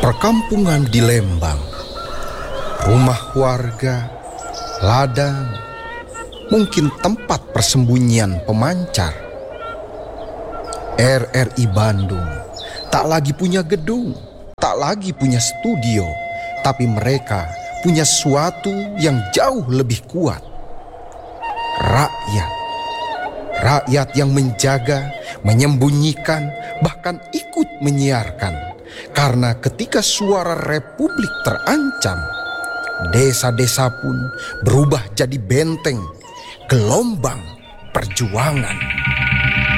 Perkampungan di Lembang, rumah warga, ladang, mungkin tempat persembunyian pemancar. RRI Bandung tak lagi punya gedung, tak lagi punya studio, tapi mereka punya sesuatu yang jauh lebih kuat. Rakyat. Rakyat yang menjaga, menyembunyikan, bahkan ikut menyiarkan. Karena ketika suara Republik terancam, desa-desa pun berubah jadi benteng, gelombang perjuangan.